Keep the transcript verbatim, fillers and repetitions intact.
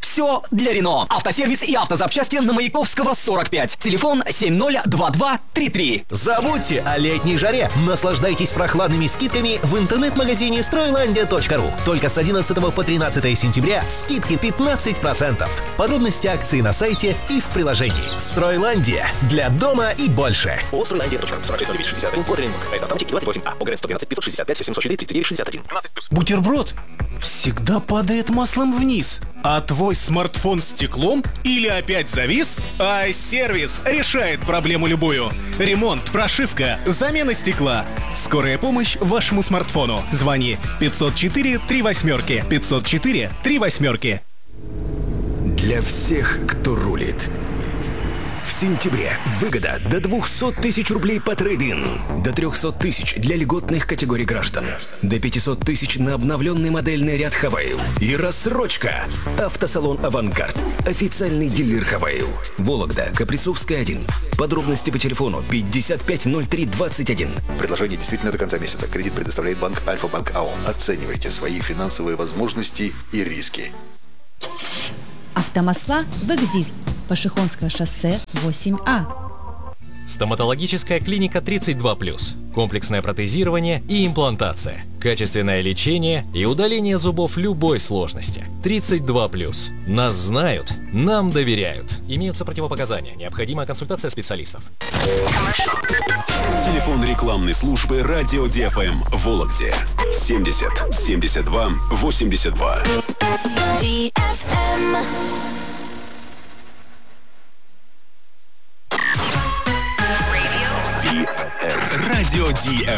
Все для Рено. Автосервис и автозапчасти на Маяковского, сорок пять. Телефон семь ноль два два три три. Забудьте о летней жаре. Наслаждайтесь прохладными скидками в интернет-магазине стройландия точка ру. Только с одиннадцатого по тринадцатое сентября скидки пятнадцать процентов. Подробности акции на сайте и в приложении. Стройландия. Для дома и больше. О стройландия точка ру. сорок шесть шестьдесят один. Код Оренбург. Аист автоматики двадцать восемь А. ОГРН сто двенадцать пятьсот шестьдесят пять семьсот четыре тридцать девять шестьдесят один. Бутерброд всегда падает маслом вниз. А твой смартфон стеклом или опять завис? iService решает проблему любую. Ремонт, прошивка, замена стекла. Скорая помощь вашему смартфону. Звони пятьсот четыре три восьмерки. пятьсот четыре три восьмерки. Для всех, кто рулит. В сентябре выгода до двухсот тысяч рублей по трейд-ин, до трехсот тысяч для льготных категорий граждан, до пятисот тысяч на обновленный модельный ряд Хавейл и рассрочка. Автосалон «Авангард». Официальный дилер Хавейл. Вологда, Каприцовская, один. Подробности по телефону пятьдесят пять ноль три двадцать один. Предложение действительно до конца месяца. Кредит предоставляет банк Альфа-Банк АО. Оценивайте свои финансовые возможности и риски. Автомасла «Векзист». Пашихонское шоссе, восемь А. Стоматологическая клиника тридцать два плюс. Комплексное протезирование и имплантация. Качественное лечение и удаление зубов любой сложности. тридцать два плюс. Нас знают, нам доверяют. Имеются противопоказания. Необходима консультация специалистов. Телефон рекламной службы «Радио Ди Эф Эм» в Вологде. семьдесят семьдесят два восемьдесят два. Ди Эф Эм. Радио Ди Эф